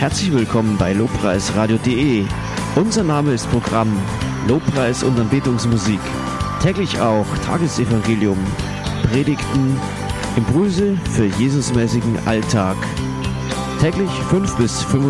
Herzlich willkommen bei lobpreisradio.de. Unser Name ist Programm Lobpreis und Anbetungsmusik. Täglich auch Tagesevangelium, Predigten, Impulse für Jesusmäßigen Alltag. Täglich 5 bis 35